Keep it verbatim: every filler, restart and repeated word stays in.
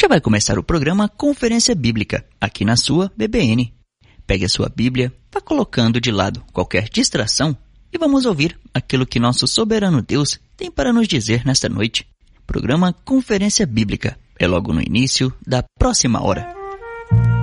Já vai começar o programa Conferência Bíblica, aqui na sua B B N. Pegue a sua Bíblia, vá colocando de lado qualquer distração e vamos ouvir aquilo que nosso soberano Deus tem para nos dizer nesta noite. Programa Conferência Bíblica é logo no início da próxima hora.